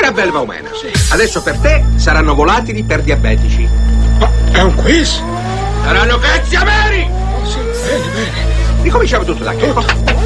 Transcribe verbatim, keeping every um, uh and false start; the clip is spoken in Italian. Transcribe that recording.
a belva umana. Sì. Adesso per te saranno volatili per diabetici. Ma è un quiz? Saranno cazzi ameri! Oh, sì, bene, bene. Ricominciamo tutto da capo.